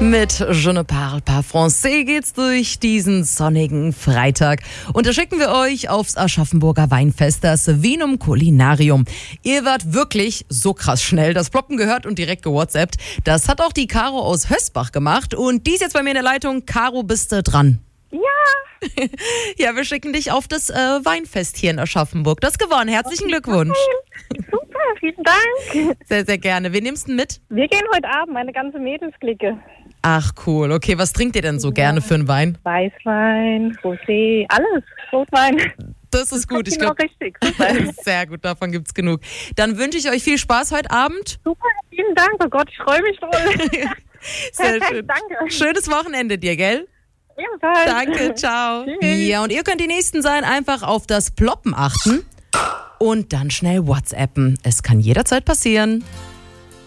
Mit Je ne parle pas français geht's durch diesen sonnigen Freitag. Und da schicken wir euch aufs Aschaffenburger Weinfest, das Vinum Culinarium. Ihr wart wirklich so krass schnell. Das Ploppen gehört und direkt gewhatsappt. Das hat auch die Caro aus Hösbach gemacht. Und die ist jetzt bei mir in der Leitung. Caro, bist du dran? Ja. Ja, wir schicken dich auf das Weinfest hier in Aschaffenburg. Du hast gewonnen. Herzlichen Glückwunsch. Super, vielen Dank. Sehr, sehr gerne. Wen nimmst du mit? Wir gehen heute Abend, meine ganze Mädelsklicke. Ach, cool. Okay, was trinkt ihr denn so gerne für einen Wein? Weißwein, Rosé, alles. Rotwein. Das ist gut. Ich glaube, richtig. Super. sehr gut, davon gibt's genug. Dann wünsche ich euch viel Spaß heute Abend. Super, vielen Dank. Oh Gott, ich freue mich voll. Sehr Perfekt, schön. danke. Schönes Wochenende dir, gell? Ebenfalls. Danke, ciao. Tschüss. Ja, und ihr könnt die Nächsten sein, einfach auf das Ploppen achten und dann schnell WhatsAppen. Es kann jederzeit passieren.